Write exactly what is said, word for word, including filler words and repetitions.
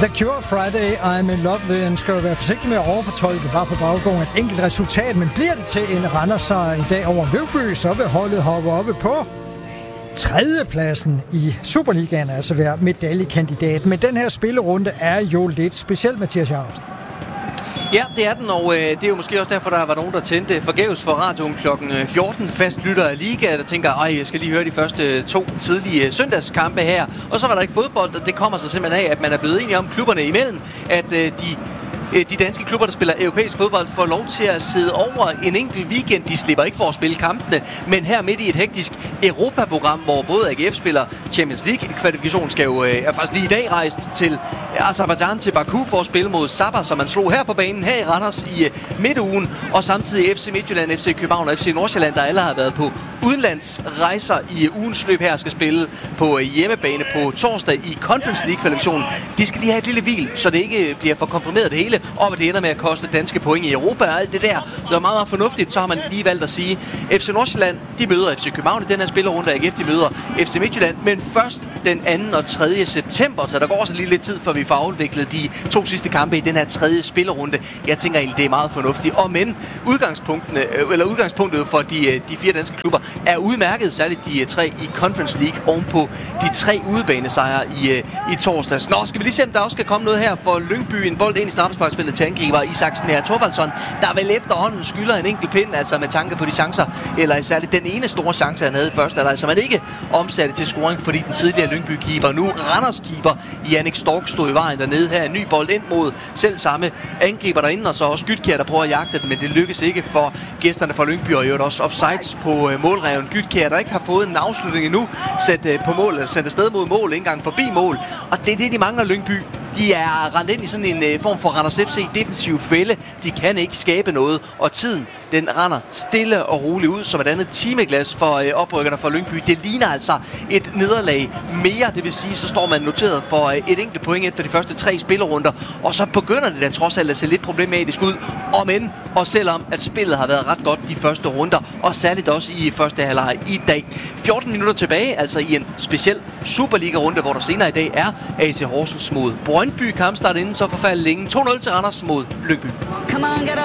The Cure, Friday, I'm in love with. En skal jo være forsigtig med at overfortolke bare på baggrund af et enkelt resultat, men bliver det til en Randers-sejr i dag over Lyngby, så vil holdet hoppe oppe på tredjepladsen i Superligaen, altså være medaljekandidat. Men den her spillerunde er jo lidt speciel, Mathias Jacobsen. Ja, det er den, og øh, det er jo måske også derfor, der var nogen, der tændte forgæves for radioen klokken fjorten. Fast lytter af Liga, der tænker, ej, jeg skal lige høre de første to tidlige søndagskampe her. Og så var der ikke fodbold, og det kommer så simpelthen af, at man er blevet enige om klubberne imellem, at øh, de... De danske klubber, der spiller europæisk fodbold, får lov til at sidde over en enkelt weekend. De slipper ikke for at spille kampene, men her midt i et hektisk Europa-program, hvor både A G F spiller Champions League-kvalifikation, skal jo øh, er faktisk lige i dag rejst til Aserbajdsjan, til Baku for at spille mod Sabah, som man slog her på banen, her i Randers i øh, midtugen, og samtidig F C Midtjylland, F C København og F C Nordsjælland, der alle har været på udenlandsrejser i ugens løb her, skal spille på øh, hjemmebane på torsdag i Conference League-kvalifikationen. De skal lige have et lille hvil, så det ikke bliver for komprimeret det hele, og det ender med at koste danske point i Europa og alt det der. Så det er meget, meget fornuftigt. Så har man lige valgt at sige, F C Nordsjælland, de møder F C København i den her spillerunde, A G F, de møder F C Midtjylland, men først den anden og tredje september, så der går også lige lidt tid, før vi får afviklet de to sidste kampe i den her tredje spillerunde. Jeg tænker egentlig, det er meget fornuftigt. Og men udgangspunktene, eller udgangspunktet for de, de fire danske klubber er udmærket, særligt de tre i Conference League ovenpå de tre udebanesejre i, i torsdags. Nå, skal vi lige se, om der også skal komme noget her for Lyngby. En bold ind i straffesparksfeltet til angriber Isaksen her Thorvaldsson, der vel efterhånden skylder en enkelt pind, altså med tanke på de chancer, eller særligt den ene store chance, han havde i første halvleg, som han ikke omsatte til scoring, fordi den tidligere Lyngby-keeper, nu Randers-keeper, Jannik Stork, stod i vejen dernede her. En ny bold ind mod selv samme angriber derinde, og så også Gytkjær, der prøver at jagte den, men det lykkes ikke for gæsterne fra Lyngby, og i øvrigt også offsides på øh, målreven. Gytkjær, der ikke har fået en afslutning endnu, sat øh, på mål, sendt afsted mod mål, ikke engang forbi mål, og det er det, de mangler Lyngby. De er rendt ind i sådan en øh, form for Randers F C defensiv fælde. De kan ikke skabe noget, og tiden den render stille og roligt ud som et andet timeglas for øh, oprykkerne fra Lyngby. Det ligner altså et nederlag mere, det vil sige, så står man noteret for øh, et enkelt point efter de første tre spillerunder, og så begynder det da trods alt at se lidt problematisk ud, om end, og selvom at spillet har været ret godt de første runder, og særligt også i første halvleg i dag. fjorten minutter tilbage, altså i en speciel Superliga-runde, hvor der senere i dag er A C Horsens mod Brøndby. Kampstart inden så forfærdeligt længe. to nul til Randers mod Lyngby.